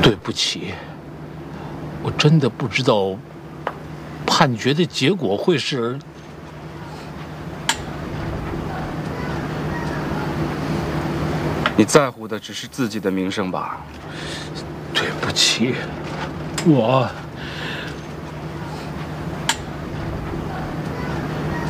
对不起，我真的不知道判决的结果会是。 你在乎的只是自己的名声吧？ 对不起，我。